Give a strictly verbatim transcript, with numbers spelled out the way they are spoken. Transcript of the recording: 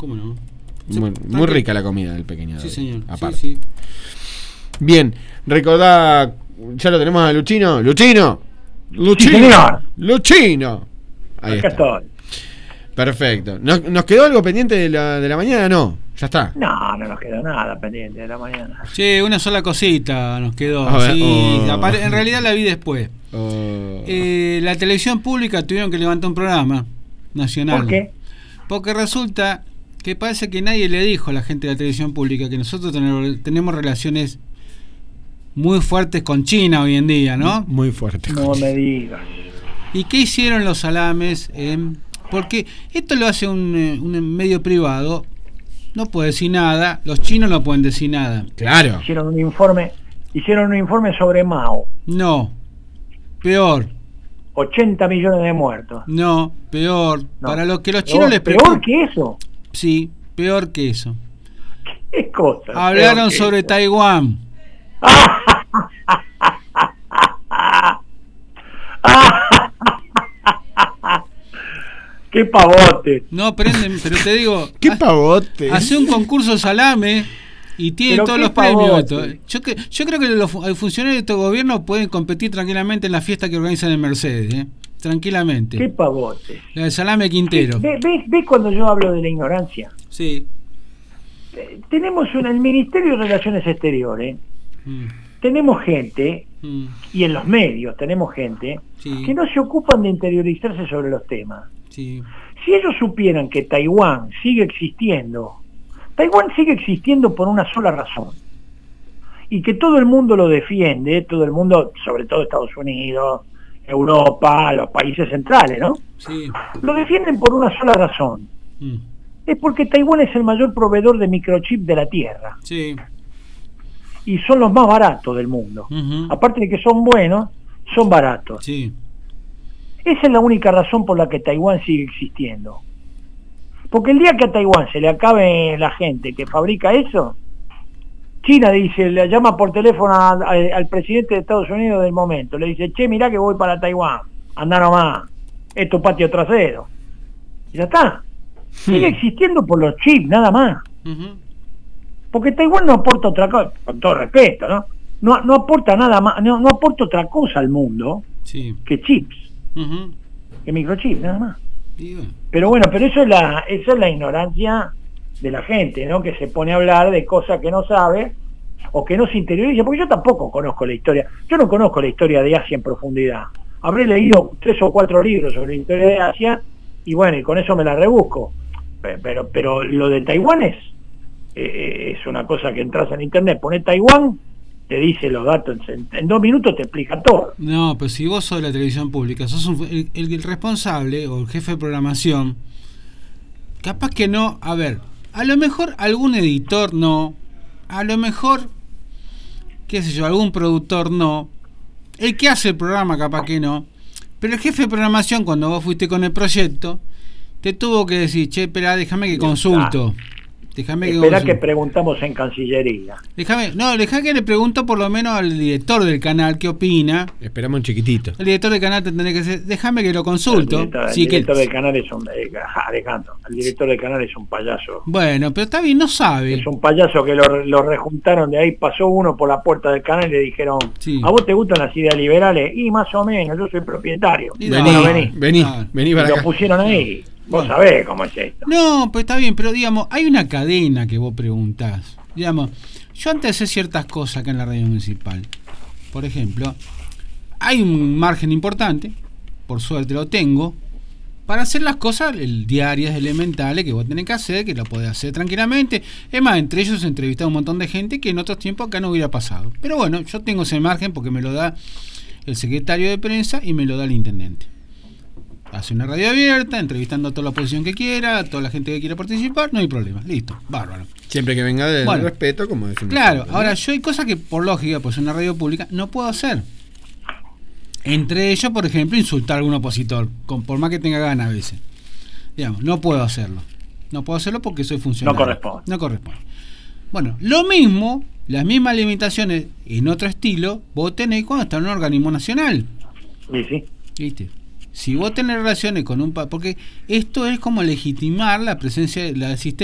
¿Cómo no? Muy, muy rica la comida del pequeño. Sí, señor. Aparte. Sí, sí. Bien, recordá, ya lo tenemos a Luchino. ¡Luchino! ¡Luchino! Sí, señor. ¡Luchino! Ahí Acá está. estoy. Perfecto. ¿Nos, ¿Nos quedó algo pendiente de la, de la mañana? No, ya está. No, no nos quedó nada pendiente de la mañana. Sí, una sola cosita nos quedó. A ver, Sí, oh. apare- en realidad la vi después. Oh. Eh, la televisión pública tuvieron que levantar un programa nacional. ¿Por qué? Porque resulta que parece que nadie le dijo a la gente de la televisión pública que nosotros tenemos, tenemos relaciones muy fuertes con China hoy en día, ¿no? Muy fuerte. No me digas. ¿Y qué hicieron los salames? Eh, porque esto lo hace un, un medio privado, no puede decir nada, los chinos no pueden decir nada. Claro. Hicieron un informe, hicieron un informe sobre Mao. No, peor. ochenta millones de muertos. No, peor. No. Para lo que los Peor- chinos les Peor preocupa. que eso. Sí, peor que eso. ¿Qué cosa? Hablaron Peor que sobre eso. Taiwán. ¡Qué pavote! No prenden, pero te digo, ¡Qué ha- pavote! hace un concurso de salame y tienen Pero todos qué los premios. pavote. Esto. Yo, que, yo creo que los fu- funcionarios de este gobierno pueden competir tranquilamente en la fiesta que organizan en Mercedes, ¿eh? Tranquilamente. ¡Qué pavote! La de salame Quintero. ¿Ves ve, ve cuando yo hablo de la ignorancia? Sí. Eh, Tenemos un, el Ministerio de Relaciones Exteriores, Mm, tenemos gente, mm, y en los medios tenemos gente, Sí. que no se ocupan de interiorizarse sobre los temas. sí. Si ellos supieran que Taiwán sigue existiendo, Taiwán sigue existiendo por una sola razón, y que todo el mundo lo defiende, todo el mundo, sobre todo Estados Unidos, Europa, los países centrales, ¿no? Sí. Lo defienden por una sola razón. Mm, Es porque Taiwán es el mayor proveedor de microchip de la Tierra, sí. y son los más baratos del mundo. Ujú. Aparte de que son buenos, son baratos. Sí. Esa es la única razón por la que Taiwán sigue existiendo. Porque el día que a Taiwán se le acabe la gente que fabrica eso, China dice, le llama por teléfono a- a- al presidente de Estados Unidos del momento, le dice, che, mirá que voy para Taiwán, anda nomás, es tu patio trasero. Y ya está. Sigue existiendo por los chips, nada más. Ujú. Porque Taiwán no aporta otra cosa, con todo respeto, ¿no? No, no aporta nada más, no, no aporta otra cosa al mundo Sí. que chips, Ujú. que microchips, nada más. Y bueno. Pero bueno, pero eso es la, esa es la ignorancia de la gente, ¿no? Que se pone a hablar de cosas que no sabe o que no se interioriza, porque yo tampoco conozco la historia, yo no conozco la historia de Asia en profundidad. Habré leído tres o cuatro libros sobre la historia de Asia y bueno, y con eso me la rebusco. Pero, pero, pero lo de Taiwán es, eh, es una cosa que entras en internet, pones Taiwán, te dice los datos, en, en dos minutos te explica todo. No, pero si vos sos de la televisión pública, sos un- el, el- el responsable o el jefe de programación, capaz que no, a ver, a lo mejor algún editor no, a lo mejor, qué sé yo, algún productor no, el que hace el programa capaz que no, pero el jefe de programación cuando vos fuiste con el proyecto, te tuvo que decir, che, espera, déjame que consulto. Déjame que Esperá consulto. que preguntamos en Cancillería. Déjame, no, déjame que le pregunto por lo menos al director del canal qué opina. Esperamos un chiquitito. El director del canal te tendré que decir, déjame que lo consulto. El director, Sí, el que- director del canal es un eh, Alejandro, el director del canal es un payaso. Bueno, pero está bien, no sabe. Es un payaso que lo, lo rejuntaron de ahí, pasó uno por la puerta del canal y le dijeron, Sí. ¿a vos te gustan las ideas liberales? Y más o menos, yo soy propietario. Y Vení, Bueno, vení. vení, Ah. vení Y para lo acá. pusieron ahí. Vos Bueno. sabés cómo es esto. No, pues está bien, pero digamos, hay una cadena que vos preguntás. Digamos, yo antes hacía ciertas cosas acá en la radio municipal. Por ejemplo, hay un margen importante, por suerte lo tengo, para hacer las cosas el, diarias, elementales, que vos tenés que hacer, que lo podés hacer tranquilamente. Es más, entre ellos he entrevistado a un montón de gente que en otros tiempos acá no hubiera pasado. Pero bueno, yo tengo ese margen porque me lo da el secretario de prensa y me lo da el intendente. Hace una radio abierta, entrevistando a toda la oposición que quiera, a toda la gente que quiera participar, no hay problema, listo, bárbaro. Siempre que venga del Bueno. respeto, como decimos. Claro, siempre, ¿no? ahora yo hay cosas que por lógica, pues en una radio pública, no puedo hacer. Entre ellos, por ejemplo, insultar a algún opositor, con, por más que tenga ganas a veces. Digamos, no puedo hacerlo. No puedo hacerlo porque soy funcionario. No corresponde. No corresponde. Bueno, lo mismo, las mismas limitaciones en otro estilo, vos tenés cuando está en un organismo nacional. Y sí. ¿Viste? Si vos tenés relaciones con un... pa- porque esto es como legitimar la presencia, la existencia